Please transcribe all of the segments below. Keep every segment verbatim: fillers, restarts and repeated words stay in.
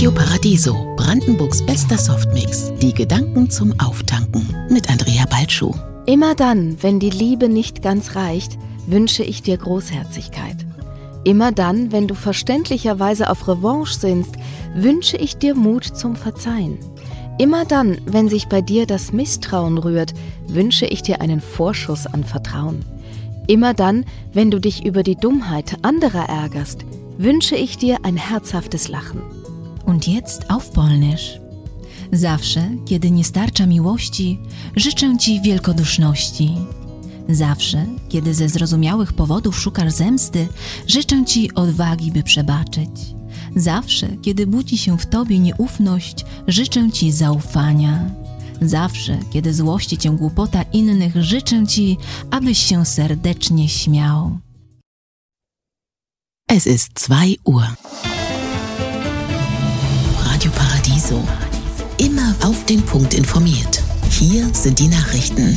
Radio Paradiso, Brandenburgs bester Softmix. Die Gedanken zum Auftanken mit Andrea Balschuh. Immer dann, wenn die Liebe nicht ganz reicht, wünsche ich dir Großherzigkeit. Immer dann, wenn du verständlicherweise auf Revanche sinnst, wünsche ich dir Mut zum Verzeihen. Immer dann, wenn sich bei dir das Misstrauen rührt, wünsche ich dir einen Vorschuss an Vertrauen. Immer dann, wenn du dich über die Dummheit anderer ärgerst, wünsche ich dir ein herzhaftes Lachen. Und jetzt auf Polnisch. Zawsze, kiedy nie starcza miłości, życzę Ci wielkoduszności. Zawsze, kiedy ze zrozumiałych powodów szukasz zemsty, życzę Ci odwagi, by przebaczyć. Zawsze, kiedy budzi się w Tobie nieufność, życzę Ci zaufania. Zawsze, kiedy złości Cię głupota innych, życzę Ci, abyś się serdecznie śmiał. Es ist zwei Uhr. Radio Paradiso. Immer auf den Punkt informiert. Hier sind die Nachrichten.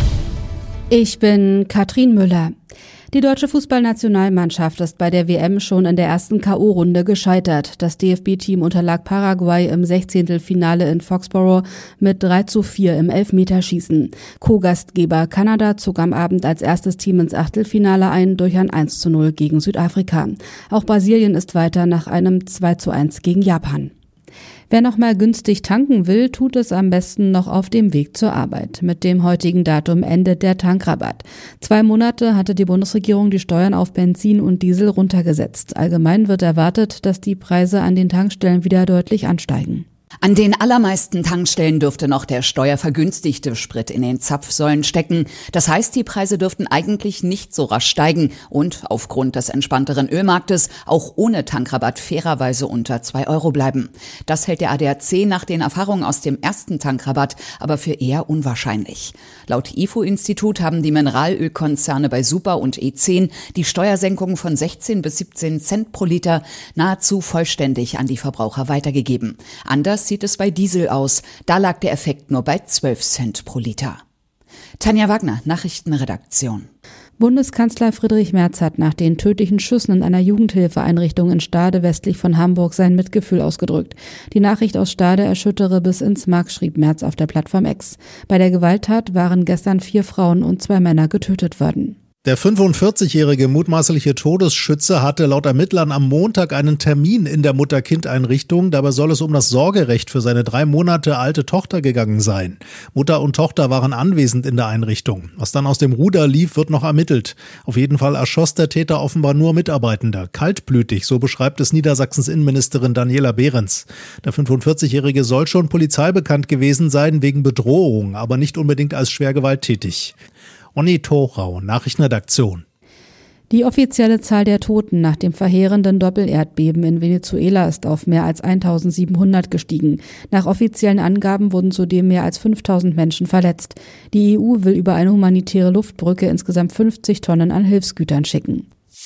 Ich bin Katrin Müller. Die deutsche Fußballnationalmannschaft ist bei der W M schon in der ersten K O-Runde gescheitert. Das D F B-Team unterlag Paraguay im Sechzehntelfinale in Foxborough mit drei zu vier im Elfmeterschießen. Co-Gastgeber Kanada zog am Abend als erstes Team ins Achtelfinale ein durch ein eins zu null gegen Südafrika. Auch Brasilien ist weiter nach einem zwei zu eins gegen Japan. Wer noch mal günstig tanken will, tut es am besten noch auf dem Weg zur Arbeit. Mit dem heutigen Datum endet der Tankrabatt. Zwei Monate hatte die Bundesregierung die Steuern auf Benzin und Diesel runtergesetzt. Allgemein wird erwartet, dass die Preise an den Tankstellen wieder deutlich ansteigen. An den allermeisten Tankstellen dürfte noch der steuervergünstigte Sprit in den Zapfsäulen stecken. Das heißt, die Preise dürften eigentlich nicht so rasch steigen und aufgrund des entspannteren Ölmarktes auch ohne Tankrabatt fairerweise unter zwei Euro bleiben. Das hält der A D A C nach den Erfahrungen aus dem ersten Tankrabatt aber für eher unwahrscheinlich. Laut I F O-Institut haben die Mineralölkonzerne bei Super und E zehn die Steuersenkung von sechzehn bis siebzehn Cent pro Liter nahezu vollständig an die Verbraucher weitergegeben. Anders sieht es bei Diesel aus. Da lag der Effekt nur bei zwölf Cent pro Liter. Tanja Wagner, Nachrichtenredaktion. Bundeskanzler Friedrich Merz hat nach den tödlichen Schüssen in einer Jugendhilfeeinrichtung in Stade westlich von Hamburg sein Mitgefühl ausgedrückt. Die Nachricht aus Stade erschüttere bis ins Mark, schrieb Merz auf der Plattform X. Bei der Gewalttat waren gestern vier Frauen und zwei Männer getötet worden. Der fünfundvierzigjährige mutmaßliche Todesschütze hatte laut Ermittlern am Montag einen Termin in der Mutter-Kind-Einrichtung. Dabei soll es um das Sorgerecht für seine drei Monate alte Tochter gegangen sein. Mutter und Tochter waren anwesend in der Einrichtung. Was dann aus dem Ruder lief, wird noch ermittelt. Auf jeden Fall erschoss der Täter offenbar nur Mitarbeitende. Kaltblütig, so beschreibt es Niedersachsens Innenministerin Daniela Behrens. Der fünfundvierzigjährige soll schon polizeibekannt gewesen sein wegen Bedrohung, aber nicht unbedingt als schwer gewalttätig. Onni Thorau, Nachrichtenredaktion. Die offizielle Zahl der Toten nach dem verheerenden Doppelerdbeben in Venezuela ist auf mehr als eintausendsiebenhundert gestiegen. Nach offiziellen Angaben wurden zudem mehr als fünftausend Menschen verletzt. Die E U will über eine humanitäre Luftbrücke insgesamt fünfzig Tonnen an Hilfsgütern schicken.